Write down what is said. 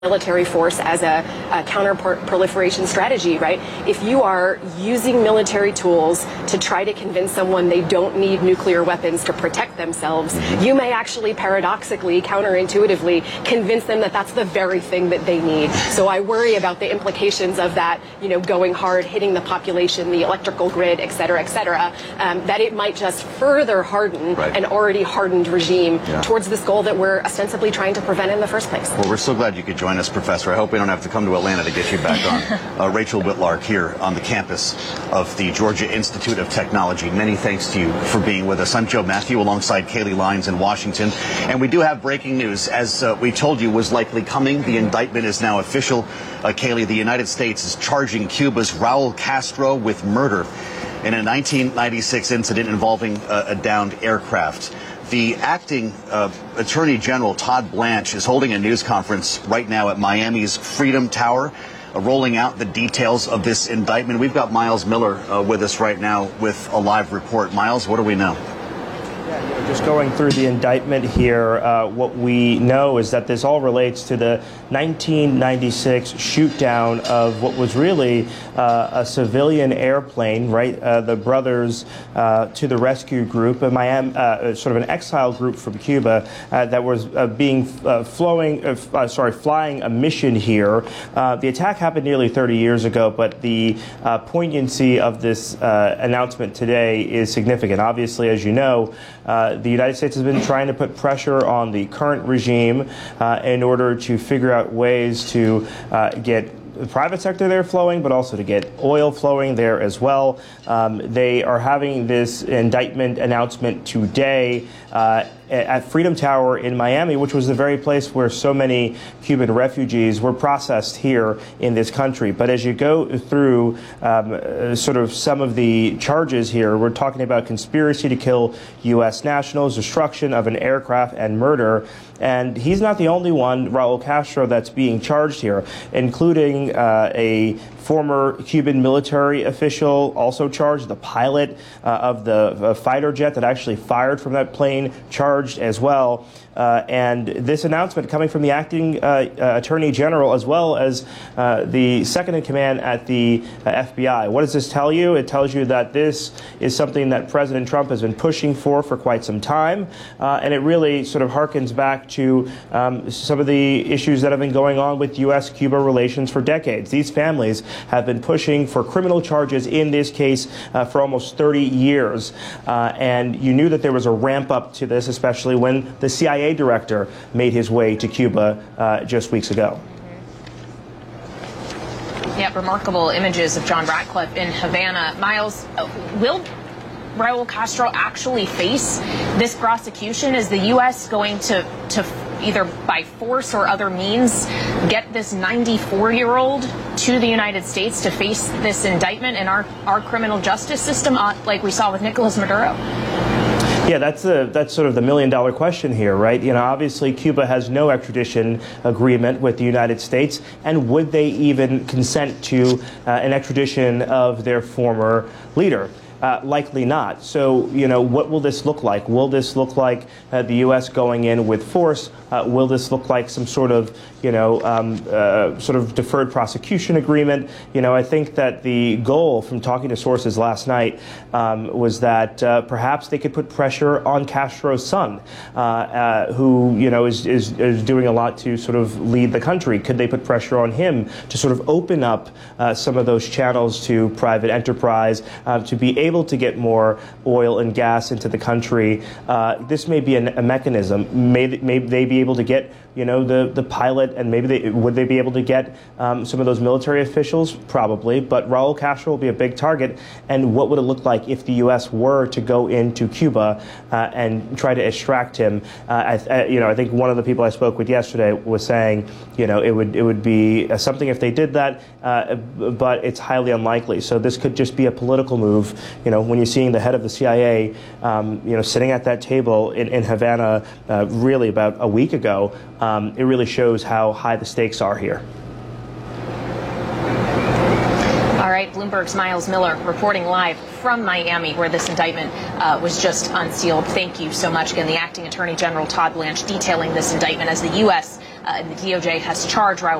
military force as a counter-proliferation strategy, right? If you are using military tools to try to convince someone they don't need nuclear weapons to protect themselves, you may actually paradoxically, counterintuitively, convince them that that's the very thing that they need. So I worry about the implications of that, going hard, hitting the population, the electrical grid, et cetera, that it might just further harden an already hardened regime towards this goal that we're ostensibly trying to prevent in the first place. Well, we're so glad you could join us, Professor. I hope we don't have to come to Atlanta to get you back on. Rachel Whitlark here on the campus of the Georgia Institute of Technology. Many thanks to you for being with us. I'm Joe Matthew alongside Kayleigh Lines in Washington. And we do have breaking news. As we told you was likely coming, the indictment is now official. Kayleigh, the United States is charging Cuba's Raul Castro with murder in a 1996 incident involving a downed aircraft. The acting Attorney General, Todd Blanche, is holding a news conference right now at Miami's Freedom Tower, rolling out the details of this indictment. We've got Miles Miller with us right now with a live report. Miles, what do we know? Just going through the indictment here, what we know is that this all relates to the 1996 shoot down of what was really a civilian airplane, right? The Brothers to the Rescue Group, sort of an exile group from Cuba that was flying a mission here. The attack happened nearly 30 years ago, but the poignancy of this announcement today is significant. Obviously, as you know, the United States has been trying to put pressure on the current regime in order to figure out ways to get the private sector there flowing, but also to get oil flowing there as well. They are having this indictment announcement today at Freedom Tower in Miami, which was the very place where so many Cuban refugees were processed here in this country. But as you go through sort of some of the charges here, we're talking about conspiracy to kill U.S. nationals, destruction of an aircraft, and murder. And he's not the only one, Raul Castro, that's being charged here, including a former Cuban military official, also charged, the pilot of the fighter jet that actually fired from that plane, charged as well. And this announcement coming from the acting Attorney General as well as the second in command at the FBI. What does this tell you? It tells you that this is something that President Trump has been pushing for quite some time. And it really sort of harkens back to some of the issues that have been going on with U.S.-Cuba relations for decades. These families have been pushing for criminal charges in this case for almost 30 years. And you knew that there was a ramp up to this, especially when the CIA director made his way to Cuba just weeks ago. Yeah, remarkable images of John Ratcliffe in Havana. Miles, will Raul Castro actually face this prosecution? Is the U.S. going to either by force or other means get this 94-year-old to the United States to face this indictment in our criminal justice system, like we saw with Nicolas Maduro? Yeah, that's sort of the million-dollar question here, right? Obviously Cuba has no extradition agreement with the United States, and would they even consent to an extradition of their former leader? Likely not. So, what will this look like? Will this look like the U.S. going in with force? Will this look like some sort of, sort of deferred prosecution agreement? I think that the goal from talking to sources last night was that perhaps they could put pressure on Castro's son, who, is doing a lot to sort of lead the country. Could they put pressure on him to sort of open up some of those channels to private enterprise, to be able to get more oil and gas into the country? This may be a mechanism. May they be able to get, the pilot, and would they be able to get some of those military officials? Probably. But Raul Castro will be a big target. And what would it look like if the U.S. were to go into Cuba and try to extract him? I think one of the people I spoke with yesterday was saying, it would be something if they did that, but it's highly unlikely. So this could just be a political move. When you're seeing the head of the CIA, sitting at that table in Havana, really about a week ago, it really shows how high the stakes are here. All right, Bloomberg's Miles Miller reporting live from Miami, where this indictment was just unsealed. Thank you so much. Again, the acting Attorney General Todd Blanche detailing this indictment as the U.S. and the DOJ has charged Raul